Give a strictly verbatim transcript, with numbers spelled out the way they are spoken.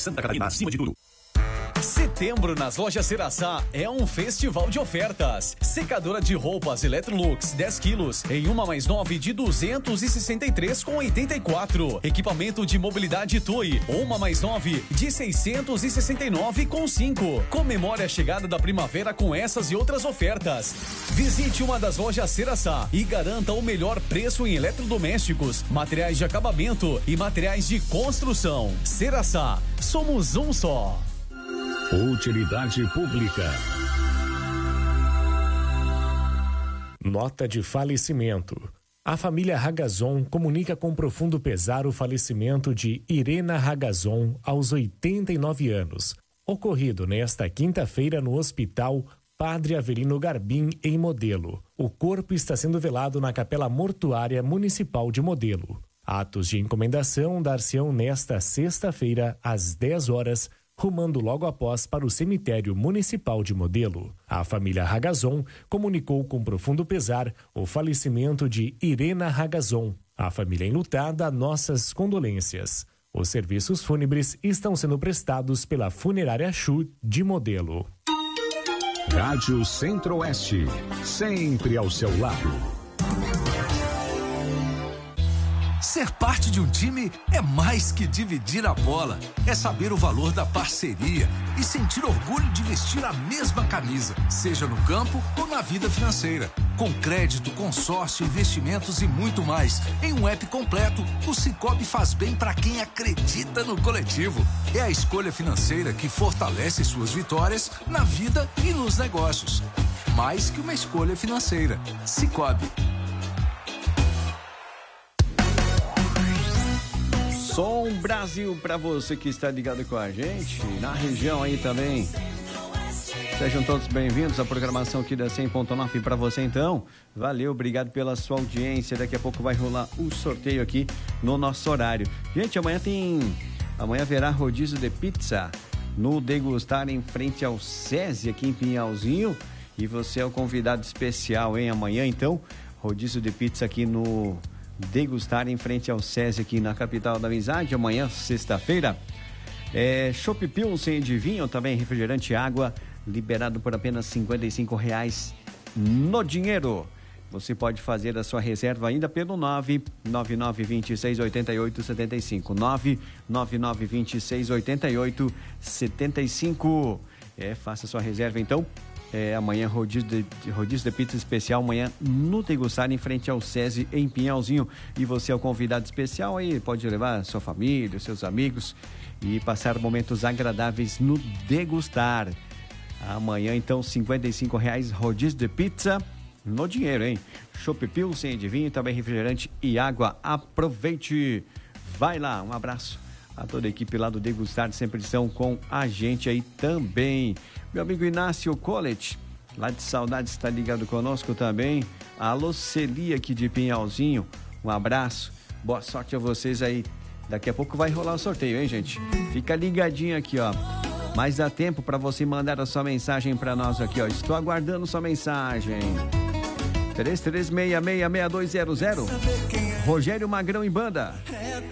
Santa Catarina, acima de tudo. Setembro nas lojas Ceraçá é um festival de ofertas. Secadora de roupas Electrolux dez quilos em uma mais nove de duzentos e sessenta e três com oitenta e quatro. Equipamento de mobilidade Toy uma mais nove de seiscentos e sessenta e nove com cinco. Comemore a chegada da primavera com essas e outras ofertas. Visite uma das lojas Ceraçá e garanta o melhor preço em eletrodomésticos, materiais de acabamento e materiais de construção. Ceraçá, somos um só. Utilidade pública. Nota de falecimento. A família Ragazon comunica com profundo pesar o falecimento de Irena Ragazon aos oitenta e nove anos, ocorrido nesta quinta-feira no Hospital Padre Avelino Garbim, em Modelo. O corpo está sendo velado na Capela Mortuária Municipal de Modelo. Atos de encomendação dar-se-ão nesta sexta-feira, às dez horas, rumando logo após para o cemitério municipal de Modelo. A família Ragazon comunicou com profundo pesar o falecimento de Irena Ragazon. A família enlutada, nossas condolências. Os serviços fúnebres estão sendo prestados pela Funerária Chu de Modelo. Rádio Centro-Oeste, sempre ao seu lado. Ser parte de um time é mais que dividir a bola. É saber o valor da parceria e sentir orgulho de vestir a mesma camisa, seja no campo ou na vida financeira. Com crédito, consórcio, investimentos e muito mais. Em um app completo, o Sicoob faz bem para quem acredita no coletivo. É a escolha financeira que fortalece suas vitórias na vida e nos negócios. Mais que uma escolha financeira. Sicoob. Som Brasil para você que está ligado com a gente, na região aí também. Sejam todos bem-vindos à programação aqui da cem ponto nove para você então. Valeu, obrigado pela sua audiência. Daqui a pouco vai rolar o sorteio aqui no nosso horário. Gente, amanhã tem... Amanhã haverá rodízio de pizza no Degustar em frente ao SESI aqui em Pinhalzinho. E você é o convidado especial, hein? Amanhã então, rodízio de pizza aqui no... Degustar em frente ao SESI aqui na capital da amizade, amanhã, sexta-feira. É, Chopp Pilsen de vinho, também refrigerante e água, liberado por apenas cinquenta e cinco reais no dinheiro. Você pode fazer a sua reserva ainda pelo nove nove nove dois seis oito oito sete cinco, nove nove nove dois seis oito oito sete cinco. É, faça a sua reserva então. É, amanhã, rodízio de, rodízio de pizza especial, amanhã no Degustar, em frente ao SESI, em Pinhalzinho. E você é o convidado especial aí, pode levar sua família, seus amigos e passar momentos agradáveis no Degustar. Amanhã, então, cinquenta e cinco reais, rodízio de pizza no dinheiro, hein? Chopp Pilsen de vinho, também refrigerante e água. Aproveite! Vai lá, um abraço a toda a equipe lá do Degustar, sempre estão com a gente aí também. Meu amigo Inácio College, lá de Saudades, está ligado conosco também. Alô, Celia aqui de Pinhalzinho, um abraço, boa sorte a vocês aí. Daqui a pouco vai rolar o sorteio, hein, gente? Fica ligadinho aqui, ó. Mas dá tempo para você mandar a sua mensagem para nós aqui, ó. Estou aguardando sua mensagem. três três seis, seis seis dois zero zero. Rogério Magrão e Banda.